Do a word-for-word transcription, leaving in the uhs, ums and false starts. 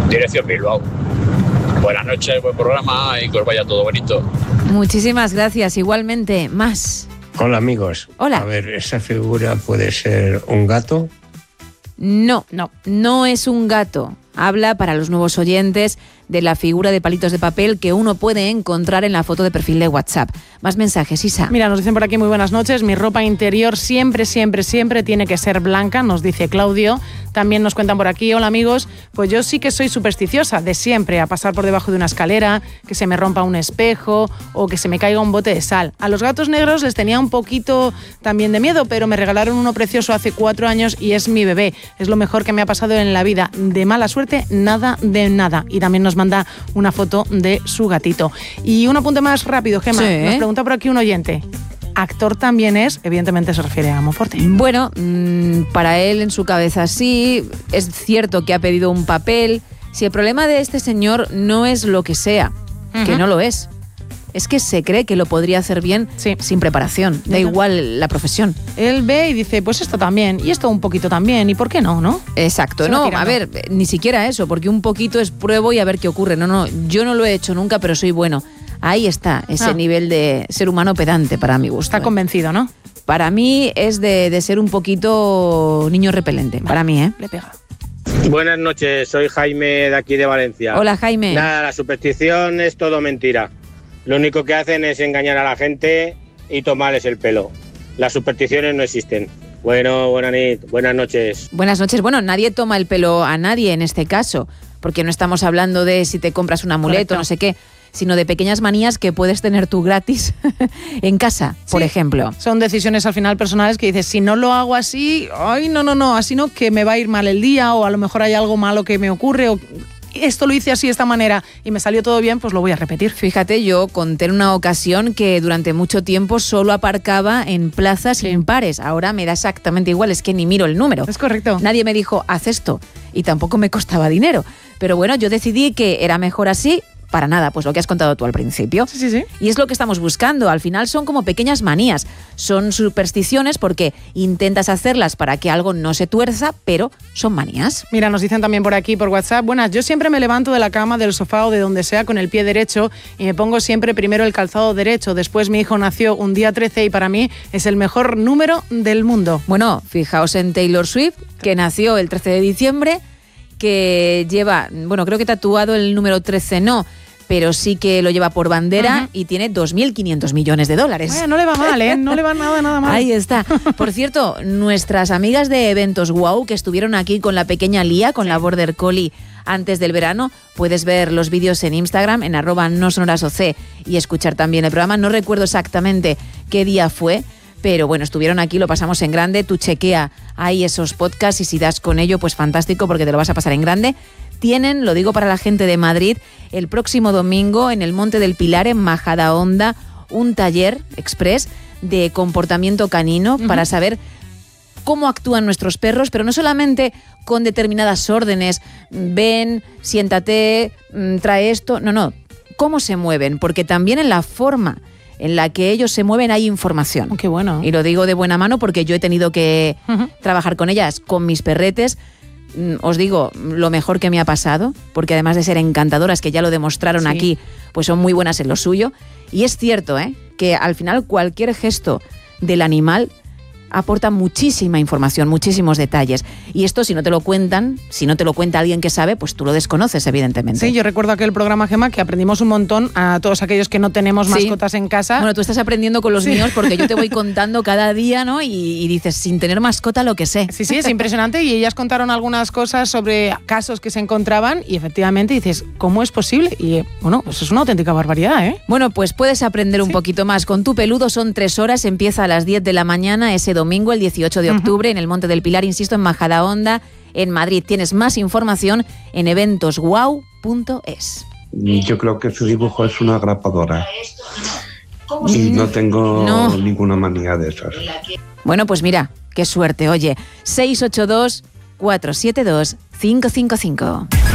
dirección Bilbao. Buenas noches, buen programa y que os vaya todo bonito. Muchísimas gracias, igualmente. Más. Hola amigos. Hola. A ver, ¿esa figura puede ser un gato? No, no, no es un gato. Habla, para los nuevos oyentes, de la figura de palitos de papel que uno puede encontrar en la foto de perfil de WhatsApp. Más mensajes, Isa. Mira, nos dicen por aquí, muy buenas noches, mi ropa interior siempre, siempre, siempre tiene que ser blanca, nos dice Claudio. También nos cuentan por aquí, hola amigos, pues yo sí que soy supersticiosa, de siempre, a pasar por debajo de una escalera, que se me rompa un espejo o que se me caiga un bote de sal. A los gatos negros les tenía un poquito también de miedo, pero me regalaron uno precioso hace cuatro años y es mi bebé. Es lo mejor que me ha pasado en la vida. De mala suerte, nada de nada. Y también nos manda una foto de su gatito. Y un apunte más rápido, Gemma. Sí. Nos pregunta por aquí un oyente. Actor también es, evidentemente se refiere a Monforte. Bueno, mmm, para él en su cabeza sí, es cierto que ha pedido un papel. Si el problema de este señor no es lo que sea, uh-huh. que no lo es, es que se cree que lo podría hacer bien sí. sin preparación, da igual la profesión. Él ve y dice, pues esto también, y esto un poquito también, ¿y por qué no, no? Exacto, no, a ver, ni siquiera eso, porque un poquito es pruebo y a ver qué ocurre. No, no, yo no lo he hecho nunca, pero soy bueno. Ahí está, ese ah. nivel de ser humano pedante para mi gusto. Está ¿eh? convencido, ¿no? Para mí es de, de ser un poquito niño repelente, vale. para mí, ¿eh? Le pega. Buenas noches, soy Jaime de aquí de Valencia. Hola, Jaime. Nada, la superstición es todo mentira. Lo único que hacen es engañar a la gente y tomarles el pelo. Las supersticiones no existen. Bueno, buenas noches. Buenas noches. Buenas noches. Bueno, nadie toma el pelo a nadie en este caso, porque no estamos hablando de si te compras un amuleto, Correcto. no sé qué, sino de pequeñas manías que puedes tener tú gratis en casa, por sí, ejemplo. Son decisiones al final personales que dices, si no lo hago así, ay, no, no, no, así no, que me va a ir mal el día o a lo mejor hay algo malo que me ocurre o esto lo hice así de esta manera y me salió todo bien, pues lo voy a repetir. Fíjate, yo conté en una ocasión que durante mucho tiempo solo aparcaba en plazas sí. impares. Ahora me da exactamente igual, es que ni miro el número. Es correcto. Nadie me dijo, haz esto, y tampoco me costaba dinero. Pero bueno, yo decidí que era mejor así. Para nada, pues lo que has contado tú al principio. Sí, sí, sí. Y es lo que estamos buscando. Al final son como pequeñas manías. Son supersticiones porque intentas hacerlas para que algo no se tuerza, pero son manías. Mira, nos dicen también por aquí, por WhatsApp, buenas, yo siempre me levanto de la cama, del sofá o de donde sea con el pie derecho y me pongo siempre primero el calzado derecho. Después mi hijo nació un día trece y para mí es el mejor número del mundo. Bueno, fijaos en Taylor Swift, que nació el trece de diciembre, que lleva, bueno, creo que tatuado el número trece no, pero sí que lo lleva por bandera uh-huh. y tiene dos mil quinientos millones de dólares. Bueno, no le va mal, ¿eh? No le va nada, nada mal. Ahí está. Por cierto, nuestras amigas de Eventos Wow, que estuvieron aquí con la pequeña Lía, con sí. la Border Collie antes del verano, puedes ver los vídeos en Instagram, en arroba no sonoras oc, y escuchar también el programa. No recuerdo exactamente qué día fue, pero bueno, estuvieron aquí, lo pasamos en grande. Tú chequea ahí esos podcasts y si das con ello, pues fantástico, porque te lo vas a pasar en grande. Tienen, lo digo para la gente de Madrid, el próximo domingo en el Monte del Pilar, en Majadahonda, un taller express de comportamiento canino uh-huh. para saber cómo actúan nuestros perros, pero no solamente con determinadas órdenes, ven, siéntate, trae esto, no, no, cómo se mueven, porque también en la forma en la que ellos se mueven hay información. Oh, qué bueno. Y lo digo de buena mano porque yo he tenido que uh-huh. trabajar con ellas, con mis perretes. Os digo, lo mejor que me ha pasado, porque además de ser encantadoras, que ya lo demostraron sí. aquí, pues son muy buenas en lo suyo. Y es cierto, ¿eh?, que al final cualquier gesto del animal aporta muchísima información, muchísimos detalles. Y esto, si no te lo cuentan, si no te lo cuenta alguien que sabe, pues tú lo desconoces, evidentemente. Sí, yo recuerdo aquel programa, Gemma, que aprendimos un montón a todos aquellos que no tenemos sí. mascotas en casa. Bueno, tú estás aprendiendo con los sí. míos porque yo te voy contando cada día, ¿no? Y, y dices, sin tener mascota, lo que sé. Sí, sí, es impresionante. Y ellas contaron algunas cosas sobre casos que se encontraban y efectivamente dices, ¿cómo es posible? Y bueno, pues es una auténtica barbaridad, ¿eh? Bueno, pues puedes aprender un sí. poquito más. Con Tu Peludo son tres horas, empieza a las diez de la mañana ese domingo, el dieciocho de octubre, uh-huh. en el Monte del Pilar, insisto, en Majadahonda, en Madrid. Tienes más información en eventos wow punto es. Yo creo que su dibujo es una grapadora y no tengo no. ninguna manía de esas. Bueno, pues mira, qué suerte. Oye, seis ocho dos, cuatro siete dos, cinco cinco cinco.